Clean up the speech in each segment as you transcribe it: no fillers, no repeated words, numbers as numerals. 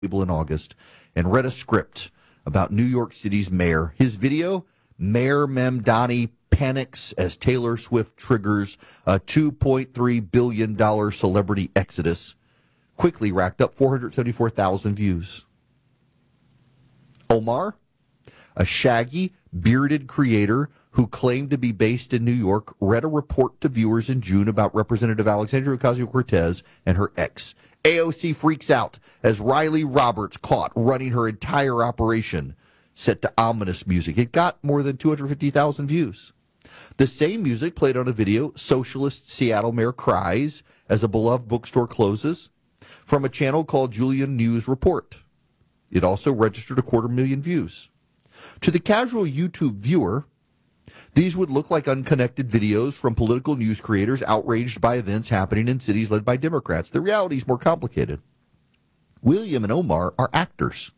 in August and read a script about New York City's mayor. His video, Mayor Mamdani panics as Taylor Swift triggers a $2.3 billion celebrity exodus, quickly racked up 474,000 views. Omar, a shaggy, bearded creator who claimed to be based in New York, read a report to viewers in June about Representative Alexandria Ocasio-Cortez and her ex. AOC freaks out as Riley Roberts caught running her entire operation, set to ominous music. It got more than 250,000 views. The same music played on a video, Socialist Seattle Mayor Cries as a beloved bookstore closes, from a channel called Julian News Report. It also registered 250,000 views. To the casual YouTube viewer, these would look like unconnected videos from political news creators outraged by events happening in cities led by Democrats. The reality is more complicated. William and Omar are actors.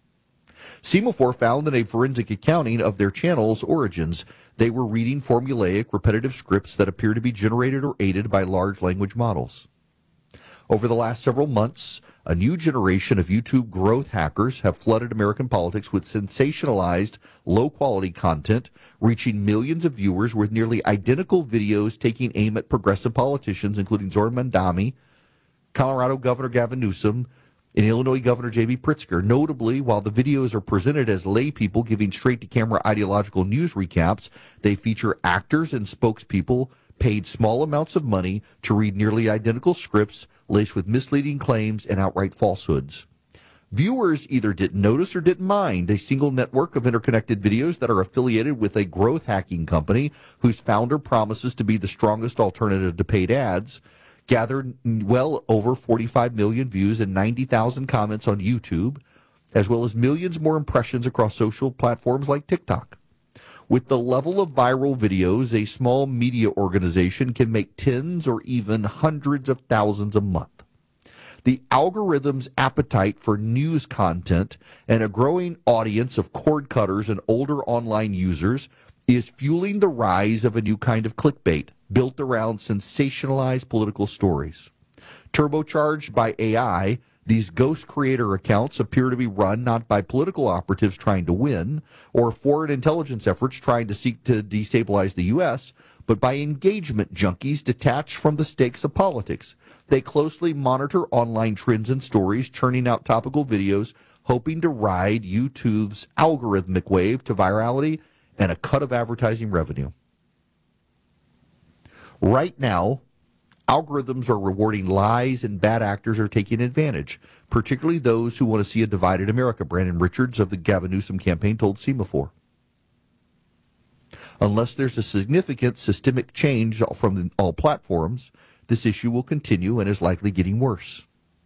Semaphore found in a forensic accounting of their channel's origins, they were reading formulaic, repetitive scripts that appear to be generated or aided by large language models. Over the last several months, a new generation of YouTube growth hackers have flooded American politics with sensationalized, low-quality content, reaching millions of viewers with nearly identical videos taking aim at progressive politicians, including Zohran Mamdani, Colorado Governor Gavin Newsom, and Illinois Governor J.B. Pritzker. Notably, while the videos are presented as lay people giving straight-to-camera ideological news recaps, they feature actors and spokespeople paid small amounts of money to read nearly identical scripts laced with misleading claims and outright falsehoods. Viewers either didn't notice or didn't mind a single network of interconnected videos that are affiliated with a growth hacking company whose founder promises to be the strongest alternative to paid ads, gathered well over 45 million views and 90,000 comments on YouTube, as well as millions more impressions across social platforms like TikTok. With the level of viral videos, a small media organization can make tens or even hundreds of thousands a month. The algorithm's appetite for news content and a growing audience of cord cutters and older online users is fueling the rise of a new kind of clickbait built around sensationalized political stories. Turbocharged by AI, these ghost creator accounts appear to be run not by political operatives trying to win or foreign intelligence efforts trying to seek to destabilize the U.S., but by engagement junkies detached from the stakes of politics. They closely monitor online trends and stories, churning out topical videos, hoping to ride YouTube's algorithmic wave to virality and a cut of advertising revenue. Right now, algorithms are rewarding lies and bad actors are taking advantage, particularly those who want to see a divided America. Brandon Richards of the Gavin Newsom campaign told Semaphore. Unless there's a significant systemic change from all platforms, this issue will continue and is likely getting worse.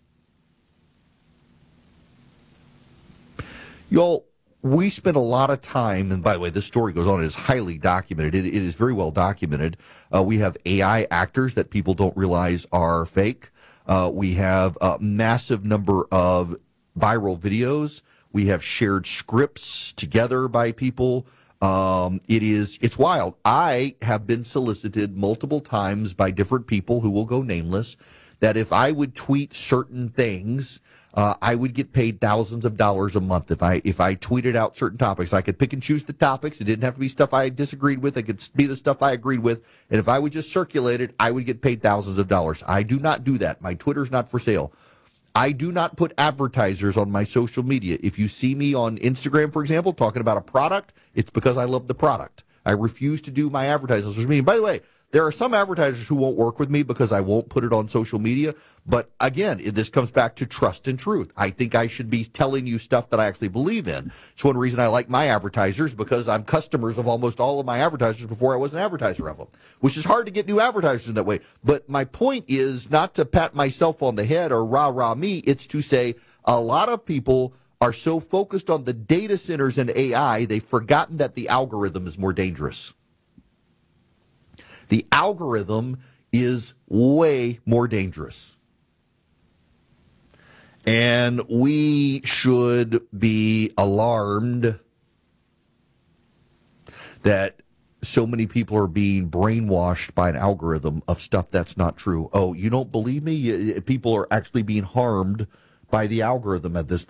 Y'all, we spent a lot of time, and by the way, this story goes on, it is highly documented. It is very well documented. We have AI actors that people don't realize are fake. We have a massive number of viral videos. We have shared scripts together by people. It's wild. I have been solicited multiple times by different people who will go nameless that if I would tweet certain things, I would get paid thousands of dollars a month if I tweeted out certain topics. I could pick and choose the topics. It didn't have to be stuff I disagreed with. It could be the stuff I agreed with. And if I would just circulate it, I would get paid thousands of dollars. I do not do that. My Twitter's not for sale. I do not put advertisers on my social media. If you see me on Instagram, for example, talking about a product, it's because I love the product. I refuse to do my advertising on social media. By the way, there are some advertisers who won't work with me because I won't put it on social media. But again, this comes back to trust and truth. I think I should be telling you stuff that I actually believe in. It's one reason I like my advertisers, because I'm customers of almost all of my advertisers before I was an advertiser of them, which is hard to get new advertisers in that way. But my point is not to pat myself on the head or rah me. It's to say a lot of people are so focused on the data centers and AI, they've forgotten that the algorithm is more dangerous. The algorithm is way more dangerous. And we should be alarmed that so many people are being brainwashed by an algorithm of stuff that's not true. Oh, you don't believe me? People are actually being harmed by the algorithm at this